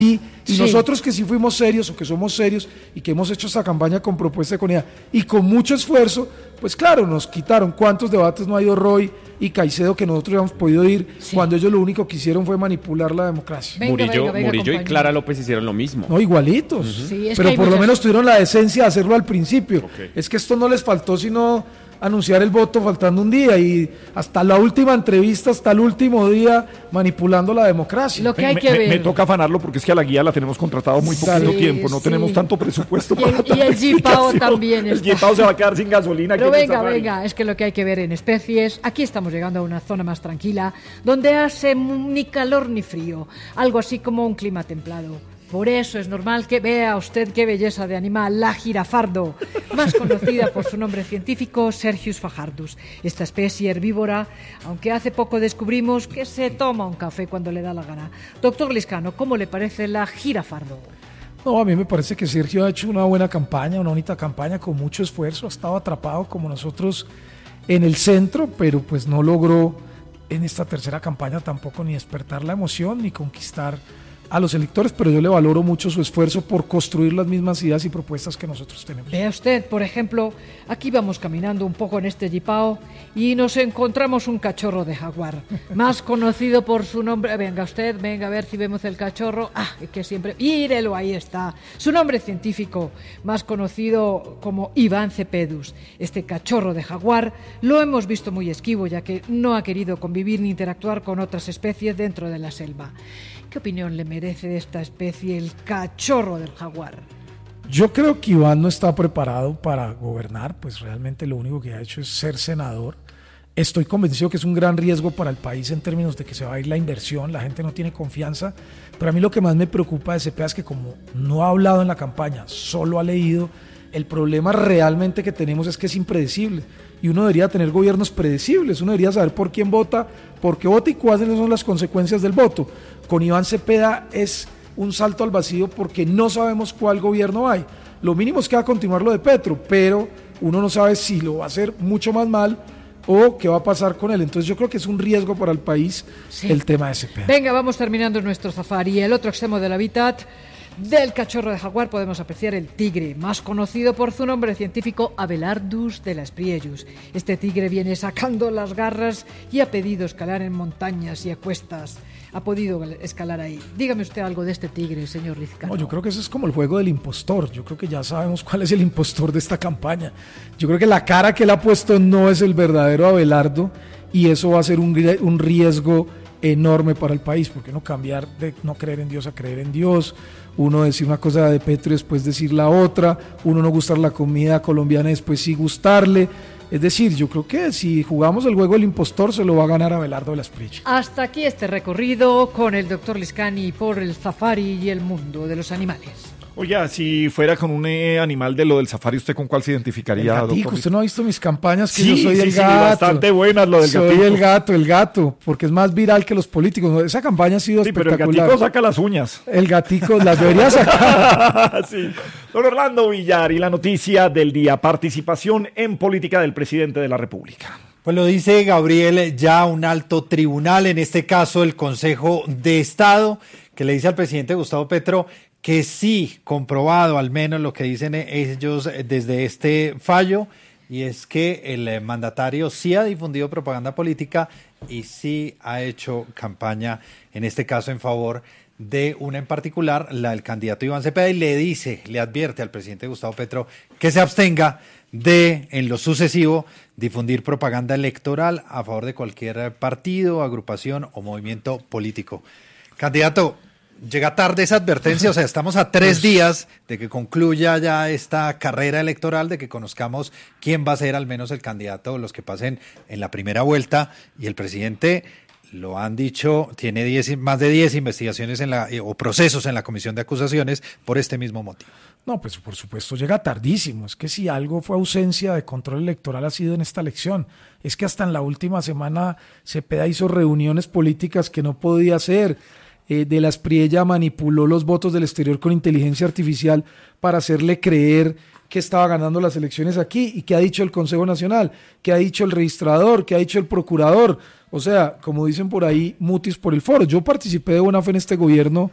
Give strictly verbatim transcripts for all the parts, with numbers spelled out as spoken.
Y, y sí. nosotros que sí fuimos serios o que somos serios y que hemos hecho esta campaña con propuesta de comunidad y con mucho esfuerzo, pues claro, nos quitaron. ¿Cuántos debates no ha ido Roy y Caicedo que nosotros habíamos podido ir sí. cuando ellos lo único que hicieron fue manipular la democracia? Venga, Murillo, venga, venga, Murillo y Clara López hicieron lo mismo. No, igualitos. Uh-huh. Sí, pero por lo menos tuvieron la decencia de hacerlo al principio. Okay. Es que esto no les faltó sino anunciar el voto faltando un día y hasta la última entrevista, hasta el último día manipulando la democracia. Lo que hay me, que me, ver. me toca afanarlo porque es que a la guía la tenemos contratado muy poquito sí, tiempo, no sí. tenemos tanto presupuesto y el, para y el G-Pao también el está. G-Pao se va a quedar sin gasolina. Pero venga, venga, es que lo que hay que ver en especies, aquí estamos llegando a una zona más tranquila, donde hace ni calor ni frío, algo así como un clima templado. Por eso es normal que vea usted qué belleza de animal, la jirafardo, más conocida por su nombre científico, Sergius fajardus. Esta especie herbívora, aunque hace poco descubrimos que se toma un café cuando le da la gana. Doctor Lizcano, ¿cómo le parece la jirafardo? No, a mí me parece que Sergio ha hecho una buena campaña, una bonita campaña con mucho esfuerzo, ha estado atrapado como nosotros en el centro, pero pues no logró en esta tercera campaña tampoco ni despertar la emoción ni conquistar a los electores, pero yo le valoro mucho su esfuerzo por construir las mismas ideas y propuestas que nosotros tenemos. Vea usted, por ejemplo, aquí vamos caminando un poco en este G-Pao y nos encontramos un cachorro de jaguar, más conocido por su nombre. Venga usted, venga a ver si vemos el cachorro. Ah, que siempre, mírelo, ahí está. Su nombre científico, más conocido como Ivan cepedus. Este cachorro de jaguar lo hemos visto muy esquivo, ya que no ha querido convivir ni interactuar con otras especies dentro de la selva. ¿Qué opinión le merece de esta especie el cachorro del jaguar? Yo creo que Iván no está preparado para gobernar, pues realmente lo único que ha hecho es ser senador. Estoy convencido que es un gran riesgo para el país en términos de que se va a ir la inversión, la gente no tiene confianza, pero a mí lo que más me preocupa de Cepeda es que como no ha hablado en la campaña, solo ha leído, el problema realmente que tenemos es que es impredecible. Y uno debería tener gobiernos predecibles, uno debería saber por quién vota, por qué vota y cuáles son las consecuencias del voto. Con Iván Cepeda es un salto al vacío porque no sabemos cuál gobierno hay. Lo mínimo es que va a continuar lo de Petro, pero uno no sabe si lo va a hacer mucho más mal o qué va a pasar con él. Entonces yo creo que es un riesgo para el país sí. el tema de Cepeda. Venga, vamos terminando nuestro safari. El otro extremo del hábitat del cachorro de jaguar podemos apreciar el tigre, más conocido por su nombre científico Abelardus de la Spriellus. Este tigre viene sacando las garras y ha pedido escalar en montañas y a cuestas. Ha podido escalar ahí. Dígame usted algo de este tigre, señor Lizcano. No, yo creo que eso es como el juego del impostor. Yo creo que ya sabemos cuál es el impostor de esta campaña. Yo creo que la cara que él ha puesto no es el verdadero Abelardo y eso va a ser un, un riesgo enorme para el país, porque no cambiar de no creer en Dios a creer en Dios, uno decir una cosa de Petro y después decir la otra, uno no gustar la comida colombiana y después sí gustarle. Es decir, yo creo que si jugamos el juego del impostor se lo va a ganar Abelardo de la Spriellus. Hasta aquí este recorrido con el doctor Lizcani por el safari y el mundo de los animales. Oiga, si fuera con un eh, animal de lo del safari, ¿usted con cuál se identificaría, el gatico, doctor? ¿Usted no ha visto mis campañas? Que sí, yo soy sí, el sí, gato. bastante buenas lo del soy gatico. Soy el gato, el gato, porque es más viral que los políticos. Esa campaña ha sido sí, espectacular. Pero el gatico saca las uñas. El gatico las debería sacar. sí. Don Orlando Villar y la noticia del día, participación en política del presidente de la República. Pues lo dice Gabriel, ya un alto tribunal, en este caso el Consejo de Estado, que le dice al presidente Gustavo Petro que sí, comprobado al menos lo que dicen ellos desde este fallo, y es que el mandatario sí ha difundido propaganda política y sí ha hecho campaña, en este caso en favor de una en particular, la del candidato Iván Cepeda, y le dice, le advierte al presidente Gustavo Petro que se abstenga de, en lo sucesivo, difundir propaganda electoral a favor de cualquier partido, agrupación o movimiento político. Candidato, llega tarde esa advertencia, o sea, estamos a tres días de que concluya ya esta carrera electoral, de que conozcamos quién va a ser al menos el candidato, los que pasen en la primera vuelta, y el presidente, lo han dicho, tiene diez, más de diez investigaciones en la, o procesos en la Comisión de Acusaciones por este mismo motivo. No, pues por supuesto llega tardísimo. Es que si algo fue ausencia de control electoral ha sido en esta elección. Es que hasta en la última semana Cepeda hizo reuniones políticas que no podía hacer. Eh, de la Spriella manipuló los votos del exterior con inteligencia artificial para hacerle creer que estaba ganando las elecciones aquí. ¿Y qué ha dicho el Consejo Nacional? ¿Qué ha dicho el registrador? ¿Qué ha dicho el procurador? O sea, como dicen por ahí, mutis por el foro. Yo participé de buena fe en este gobierno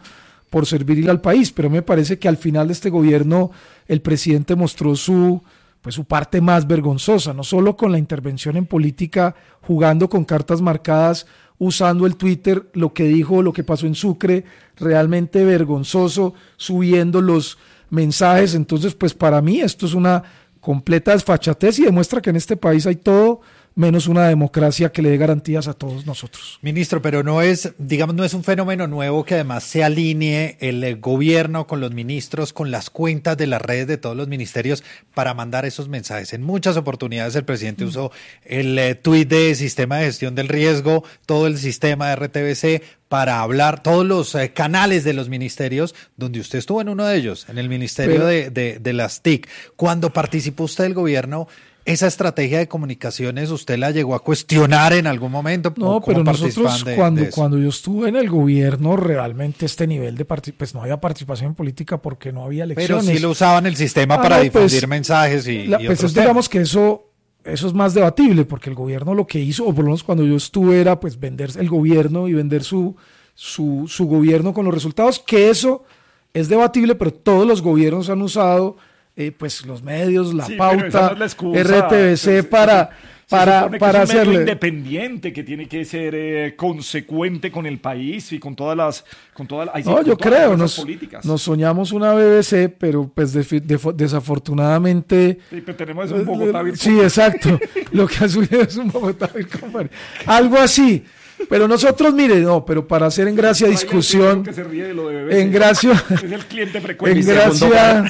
por servirle al país, pero me parece que al final de este gobierno el presidente mostró su, pues, su parte más vergonzosa, no solo con la intervención en política, jugando con cartas marcadas, usando el Twitter, lo que dijo, lo que pasó en Sucre, realmente vergonzoso, subiendo los mensajes. Entonces, pues para mí esto es una completa desfachatez y demuestra que en este país hay todo menos una democracia que le dé garantías a todos nosotros. Ministro, pero no es, digamos, no es un fenómeno nuevo que además se alinee el gobierno con los ministros, con las cuentas de las redes de todos los ministerios para mandar esos mensajes. En muchas oportunidades el presidente mm. usó el eh, tuit de sistema de gestión del riesgo, todo el sistema de R T B C para hablar, todos los eh, canales de los ministerios, donde usted estuvo en uno de ellos, en el ministerio pero, de, de, de las T I C. Cuando participó usted del gobierno, ¿esa estrategia de comunicaciones usted la llegó a cuestionar en algún momento? No, pero nosotros de, cuando, de cuando yo estuve en el gobierno, realmente este nivel de participación, pues no había participación política porque no había elecciones. Pero sí lo usaban el sistema ah, para no, difundir pues, mensajes y, la, y pues otros es, digamos que eso, eso es más debatible, porque el gobierno lo que hizo, o por lo menos cuando yo estuve, era pues vender el gobierno y vender su, su, su gobierno con los resultados, que eso es debatible, pero todos los gobiernos han usado Eh, pues los medios, la sí, pauta, no es la R T B C para, se, para, se para es un hacerle independiente que tiene que ser eh, consecuente con el país y con todas las, con todas, ay, sí, no, con yo todas creo, las nos, políticas. Nos soñamos una B B C, pero pues de, de, desafortunadamente. Sí, pero tenemos un Bogotá virtual. Sí, exacto. Lo que ha subido es un Bogotá virtual. Algo así. Pero nosotros, mire, no, pero para hacer en gracia discusión, que se ríe de lo de B B C, en gracia, es el cliente frecuente. En gracia,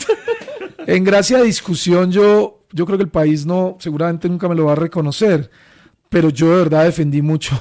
en gracia discusión, yo, yo creo que el país no, seguramente nunca me lo va a reconocer, pero yo de verdad defendí mucho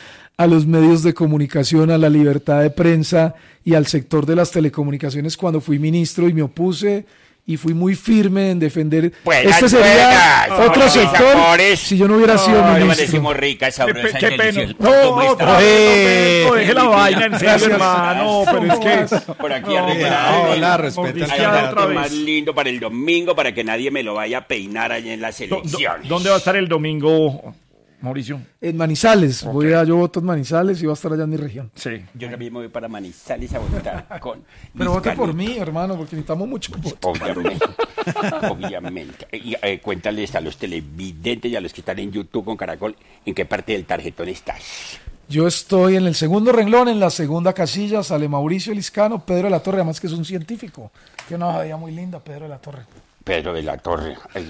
a los medios de comunicación, a la libertad de prensa y al sector de las telecomunicaciones cuando fui ministro y me opuse y fui muy firme en defender. Buenas, este sería buenas. otro Oh, sector amores. si yo no hubiera sido oh, ministro. No decimos rica, sabrosa, qué, qué pena. No, no, pero eh, no, deje la vaina en serio, hermano, pero es que por aquí no, arreglado. Hola, respeta Hay un arte más lindo para el domingo para que nadie me lo vaya a peinar allá en las elecciones. ¿Dónde va a estar el domingo, Mauricio? En Manizales, Okay. voy a, yo voto en Manizales y va a estar allá en mi región. Sí. Yo también me voy para Manizales a votar con Pero vote por mí, hermano, porque necesitamos mucho voto. Obviamente, obviamente. Y, eh, cuéntales a los televidentes y a los que están en YouTube con Caracol, ¿en qué parte del tarjetón estás? Yo estoy en el segundo renglón, en la segunda casilla, sale Mauricio Liscano, Pedro de la Torre, además que es un científico. Tiene una bajadilla muy linda, Pedro de la Torre. Pedro de la Torre. Ay.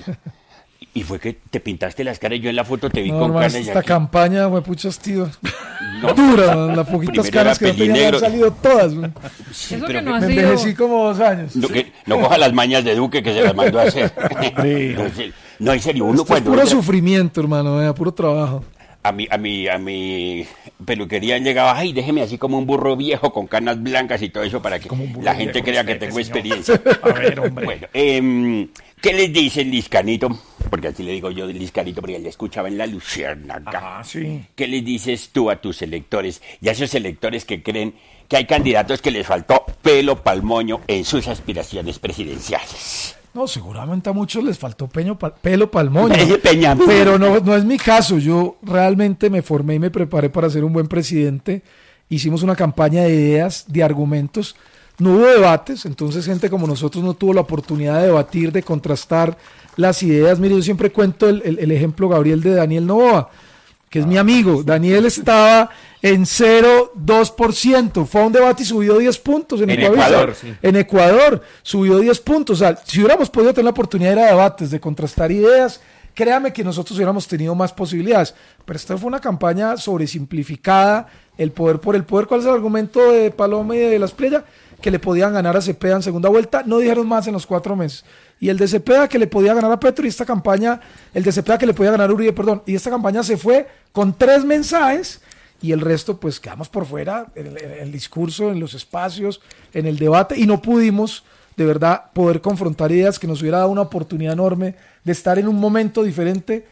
Y fue que te pintaste las caras, yo en la foto te vi no, con hermano, canas. Esta aquí. campaña, güey, puchas, tío. No. Dura, las poquitas caras que no tenía han salido todas, güey. Sí, Eso pero que no que- ha Me sido- envejecí como dos años. No, que no coja las mañas de Duque que se las mandó a hacer. Entonces, no, en serio, uno Esto es cuando puro entra- sufrimiento, hermano, vea, puro trabajo. a mi, a mi, a mi peluquería llegaba, ay, déjeme así como un burro viejo con canas blancas y todo eso para que Como un burro la gente viejo, crea que respete, tengo señor. experiencia. A ver, hombre. Bueno, eh, ¿qué les dicen, Liscanito? Porque así le digo yo de Liscanito, porque él escuchaba en la Luciérnaga. Ah, sí. ¿Qué les dices tú a tus electores y a esos electores que creen que hay candidatos que les faltó pelo pal moño en sus aspiraciones presidenciales? No, seguramente a muchos les faltó peño pa- pelo pa'l moño, Pe- peña. pero no, no es mi caso. Yo realmente me formé y me preparé para ser un buen presidente. Hicimos una campaña de ideas, de argumentos. No hubo debates, entonces gente como nosotros no tuvo la oportunidad de debatir, de contrastar las ideas. Mire, yo siempre cuento el, el- el ejemplo, Gabriel, de Daniel Noboa, que es mi amigo. Daniel estaba en cero coma dos por ciento. Fue a un debate y subió diez puntos en, En Ecuador. Ecuador, sí. En Ecuador subió diez puntos. O sea, si hubiéramos podido tener la oportunidad de ir a debates, de contrastar ideas, créame que nosotros hubiéramos tenido más posibilidades. Pero esta fue una campaña sobresimplificada, el poder por el poder. ¿Cuál es el argumento de Paloma y de Las Playas? Que le podían ganar a Cepeda en segunda vuelta. No dijeron más en los cuatro meses. Y el de Cepeda que le podía ganar a Petro, y esta campaña, el de Cepeda que le podía ganar a Uribe, perdón. Y esta campaña se fue con tres mensajes y el resto pues quedamos por fuera, en el, en el discurso, en los espacios, en el debate, y no pudimos de verdad poder confrontar ideas que nos hubiera dado una oportunidad enorme de estar en un momento diferente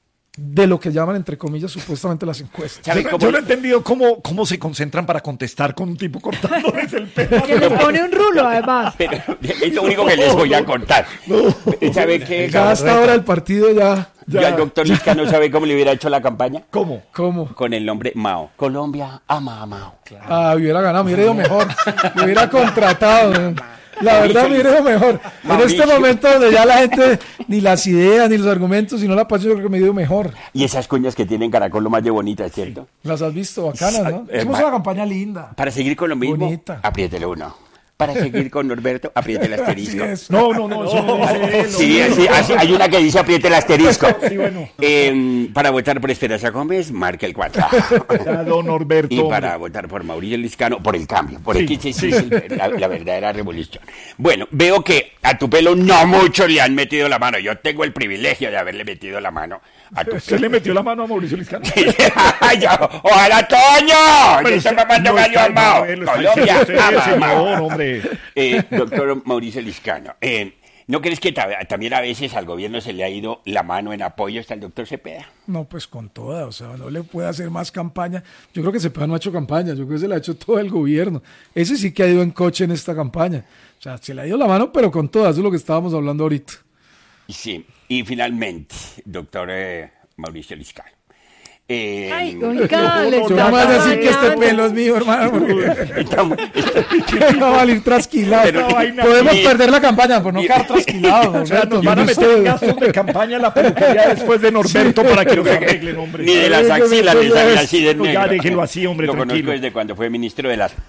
de lo que llaman, entre comillas, supuestamente las encuestas. ¿Sabe Yo, cómo- yo no he entendido cómo, cómo se concentran para contestar con un tipo cortándoles el pelo. Que le pone un rulo, además. Pero es lo único que les voy a contar. ¿Sabe qué? Ya hasta ahora el partido ya... Ya, ya el doctor Liscano sabe cómo le hubiera hecho la campaña. ¿Cómo? ¿Cómo? Con el nombre Mao. Colombia ama a Mao. Claro. Ah, hubiera ganado, me hubiera ido mejor. Me hubiera contratado. La verdad me hubiera ido mejor. Mauricio. En este momento donde ya la gente, ni las ideas, ni los argumentos, sino la pasión, yo creo que me dio mejor. Y esas cuñas que tienen Caracol lo más de bonitas, ¿cierto? Las has visto, bacanas, ¿no? Es una campaña linda. Para seguir con lo mismo, bonita. Apriétele uno. Para seguir con Norberto, apriete el asterisco. No, no, no. Eso no, no, sí, sí, así, hay una que dice apriete el asterisco. Sí, bueno. Eh, para votar por Esperanza Gómez, marque el cuatro. Ya, don Norberto. Y para votar por Mauricio Liscano, por el cambio, por sí, X, sí, sí. La, la verdadera revolución. Bueno, veo que a tu pelo no mucho le han metido la mano. Yo tengo el privilegio de haberle metido la mano a tu ¿Usted le metió la mano a Mauricio Liscano? ¡Ojalá, Toño! ¡Le está mamando gallo a Mao! Colombia ama a Mao. hombre. Eh, doctor Mauricio Liscano, eh, ¿no crees que ta- también a veces al gobierno se le ha ido la mano en apoyo hasta el doctor Cepeda? No, pues con toda, o sea, no le puede hacer más campaña. Yo creo que Cepeda no ha hecho campaña, yo creo que se la ha hecho todo el gobierno. Ese sí que ha ido en coche en esta campaña. O sea, se le ha ido la mano, pero con toda, eso es lo que estábamos hablando ahorita. Sí, y finalmente, doctor eh, Mauricio Liscano. Eh, Ay, oiga, le Yo no me voy a decir que este pelo es mío, hermano, porque estamos, va a valer trasquilado. Pero, Podemos y, perder la campaña por no quedar trasquilados. O sea, nos van a meter en gastos de campaña en la peluquería después de Norberto sí, para que lo arreglen, hombre. Ni de las axilas le sale así de negro. Ya déjelo así, hombre, lo tranquilo. Lo conozco desde cuando fue ministro de las...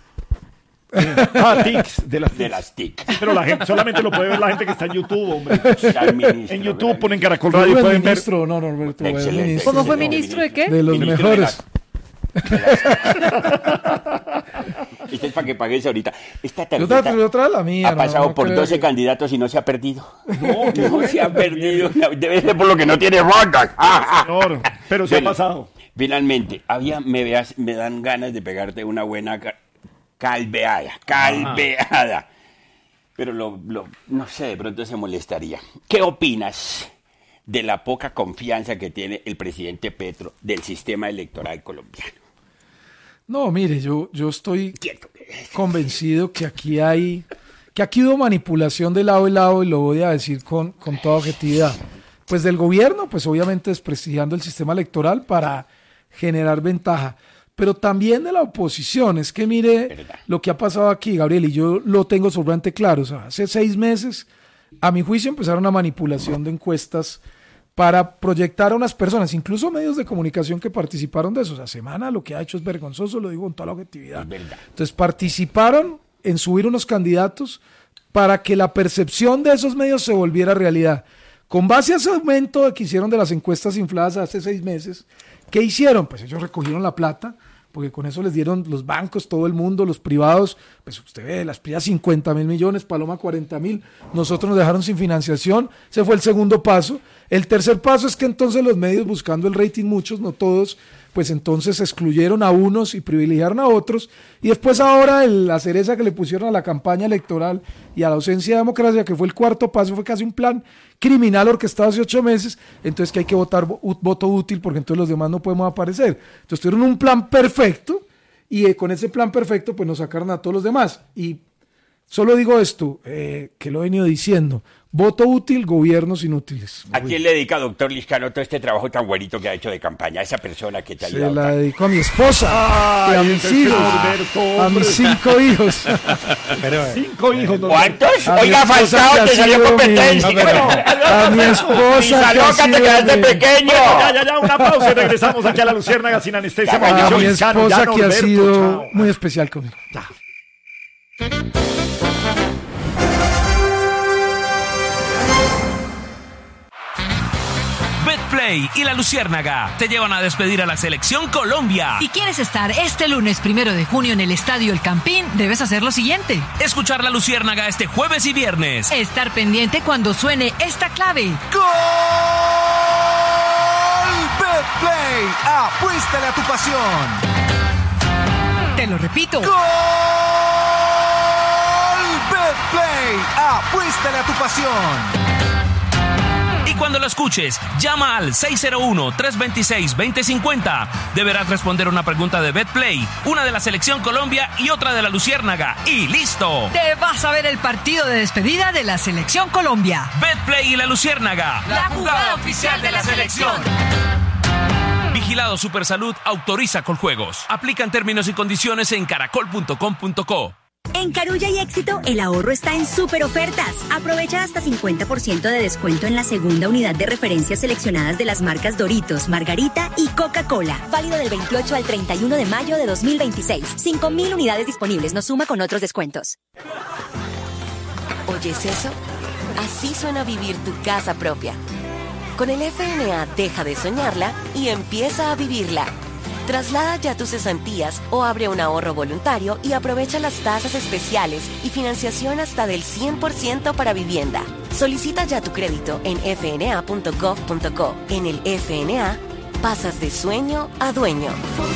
Ah, tics, de las tics. De las tics. Pero la gente, solamente lo puede ver la gente que está en YouTube, hombre. Ministro, en YouTube ponen Caracol Radio y pueden ver. Ministro, no, Norberto. Excelente. ¿Cómo fue ministro de qué? De los ministro mejores. De las... Esto es para que pagues ahorita. Esta tarjeta yo otra, la mía, ha pasado no, no por doce que... candidatos y no se ha perdido. No, no bueno, se ha perdido. Debe ser por lo que no tiene votos. Señor, pero se bueno, ha pasado. Finalmente, había, me, veas, me dan ganas de pegarte una buena... Calveada, calveada. Ajá. Pero lo, lo, no sé, de pronto se molestaría. ¿Qué opinas de la poca confianza que tiene el presidente Petro del sistema electoral colombiano? No, mire, yo, yo estoy convencido que aquí hay, que aquí hubo manipulación de lado y lado, y lo voy a decir con, con toda objetividad. Pues del gobierno, pues obviamente desprestigiando el sistema electoral para generar ventaja. Pero también de la oposición. Es que mire ¿verdad? Lo que ha pasado aquí, Gabriel, y yo lo tengo sobrante claro. O sea, hace seis meses, a mi juicio, empezaron una manipulación de encuestas para proyectar a unas personas, incluso medios de comunicación que participaron de eso. O sea, Semana lo que ha hecho es vergonzoso, lo digo con toda la objetividad. Entonces, participaron en subir unos candidatos para que la percepción de esos medios se volviera realidad. Con base a ese aumento que hicieron de las encuestas infladas hace seis meses, ¿qué hicieron? Pues ellos recogieron la plata, porque con eso les dieron los bancos, todo el mundo, los privados, pues usted ve, las privadas cincuenta mil millones, Paloma cuarenta mil, nosotros nos dejaron sin financiación, ese fue el segundo paso. El tercer paso es que entonces los medios, buscando el rating, muchos, no todos, pues entonces excluyeron a unos y privilegiaron a otros, y después ahora el, la cereza que le pusieron a la campaña electoral y a la ausencia de democracia, que fue el cuarto paso, fue casi un plan criminal orquestado hace ocho meses, entonces que hay que votar vo- voto útil porque entonces los demás no podemos aparecer. Entonces tuvieron un plan perfecto y eh, con ese plan perfecto pues nos sacaron a todos los demás. Y solo digo esto, eh, que lo he venido diciendo, voto útil, gobiernos inútiles. ¿A quién le dedica, doctor Liscano, todo este trabajo tan bonito que ha hecho de campaña? A esa persona que te ha Se ayudado. la tanto. dedico a mi esposa, Ay, y a mis ese hijos, Norberto, a mis cinco hijos. Pero, Cinco hijos. ¿Cuántos? A mi Oiga, esposa que Falcao, ha te salió sido competencia. mi- Bueno, a mi esposa que ha Loca, te sido quedaste mi- pequeño. Ya, ya, ya, una pausa y regresamos aquí a la Luciérnaga sin anestesia. Ya, a Mauricio mi Liscano, ya, esposa que ha Norberto, sido chao. muy especial conmigo. Ya. Betplay y la Luciérnaga te llevan a despedir a la Selección Colombia. Si quieres estar este lunes primero de junio en el Estadio El Campín, debes hacer lo siguiente: Escuchar la Luciérnaga este jueves y viernes. estar pendiente cuando suene esta clave. ¡Gol! Betplay, apuéstale a tu pasión. Te lo repito. ¡Gol! Betplay, apuéstale a tu pasión. Y Y cuando lo escuches, llama al seis cero uno, tres dos seis, dos cero cinco cero. Deberás responder una pregunta de BetPlay, una de la Selección Colombia y otra de la Luciérnaga. ¡Y listo! Te vas a ver el partido de despedida de la Selección Colombia. BetPlay y la Luciérnaga. La jugada oficial de la selección. Vigilado Supersalud autoriza Coljuegos. Aplican términos y condiciones en caracol punto com punto co. En Carulla y Éxito, el ahorro está en super ofertas. Aprovecha hasta cincuenta por ciento de descuento en la segunda unidad de referencias seleccionadas de las marcas Doritos, Margarita y Coca-Cola. Válido del veintiocho al treinta y uno de mayo de dos mil veintiséis. cinco mil unidades disponibles. Nos suma con otros descuentos. ¿Oyes eso? Así suena vivir tu casa propia. Con el F N A deja de soñarla y empieza a vivirla. Traslada ya tus cesantías o abre un ahorro voluntario y aprovecha las tasas especiales y financiación hasta del cien por ciento para vivienda. Solicita ya tu crédito en f n a punto gov punto co. En el F N A, pasas de sueño a dueño.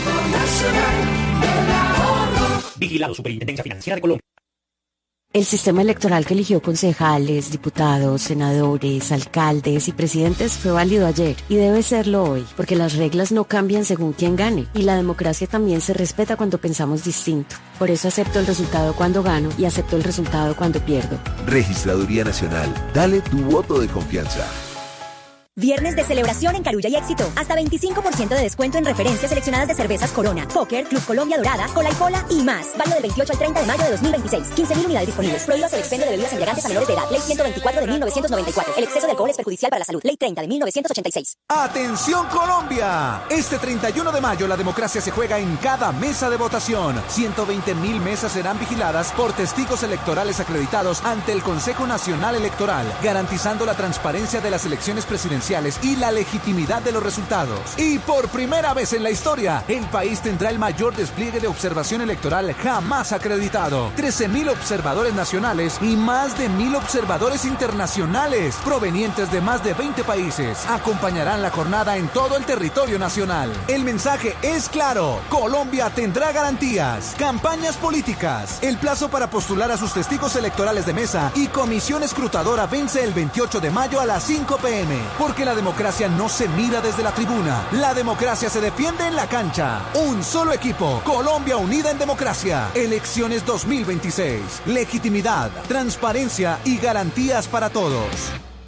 Vigilado Superintendencia Financiera de Colombia. El sistema electoral que eligió concejales, diputados, senadores, alcaldes y presidentes fue válido ayer y debe serlo hoy, porque las reglas no cambian según quién gane y la democracia también se respeta cuando pensamos distinto. Por eso acepto el resultado cuando gano y acepto el resultado cuando pierdo. Registraduría Nacional, dale tu voto de confianza. Viernes de celebración en Carulla y Éxito. Hasta veinticinco por ciento de descuento en referencias seleccionadas de cervezas Corona, Póker, Club Colombia Dorada, Cola y Cola y más. Válido del veintiocho al treinta de mayo de dos mil veintiséis. quince mil unidades disponibles. Prohíbas el expendio de bebidas embriagantes a menores de edad. Ley ciento veinticuatro de mil novecientos noventa y cuatro. El exceso de alcohol es perjudicial para la salud. Ley treinta de mil novecientos ochenta y seis. ¡Atención Colombia! Este treinta y uno de mayo la democracia se juega en cada mesa de votación. ciento veinte mil mesas serán vigiladas por testigos electorales acreditados ante el Consejo Nacional Electoral, garantizando la transparencia de las elecciones presidenciales y la legitimidad legitimidad de los resultados. Y por primera vez en la historia, el país tendrá el mayor despliegue de observación electoral jamás acreditado. trece mil observadores nacionales y más de mil observadores internacionales, provenientes de más de veinte países, acompañarán la jornada en todo el territorio nacional. El mensaje es claro: Colombia tendrá garantías. Campañas políticas. El plazo para postular a sus testigos electorales de mesa y comisión escrutadora vence el veintiocho de mayo a las cinco p m Porque la democracia no se mira desde la tribuna. La democracia se defiende en la cancha. Un solo equipo. Colombia unida en democracia. Elecciones dos mil veintiséis. Legitimidad, transparencia y garantías para todos.